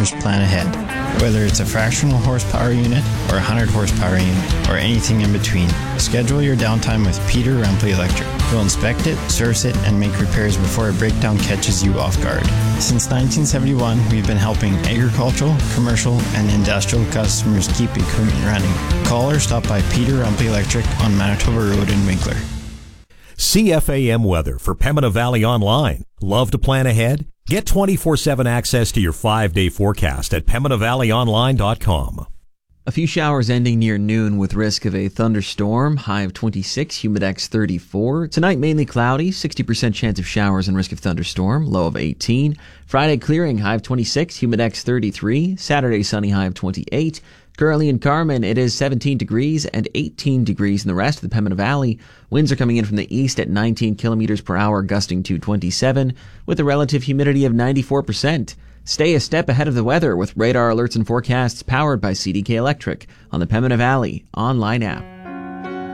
customers plan ahead. Whether it's a fractional horsepower unit or a 100 horsepower unit or anything in between, schedule your downtime with Peter Rumpli Electric. We'll inspect it, service it, and make repairs before a breakdown catches you off guard. Since 1971, we've been helping agricultural, commercial, and industrial customers keep equipment running. Call or stop by Peter Rumpli Electric on Manitoba Road in Winkler. CFAM weather for Pembina Valley Online. Love to plan ahead? Get 24/7 access to your 5-day forecast at PembinaValleyOnline.com. A few showers ending near noon with risk of a thunderstorm. High of 26, humidex 34. Tonight mainly cloudy, 60% chance of showers and risk of thunderstorm. Low of 18. Friday clearing, high of 26, humidex 33. Saturday sunny, high of 28. Currently in Carman, it is 17 degrees and 18 degrees in the rest of the Pembina Valley. Winds are coming in from the east at 19 kilometers per hour, gusting to 27, with a relative humidity of 94%. Stay a step ahead of the weather with radar alerts and forecasts powered by CDK Electric on the Pembina Valley online app.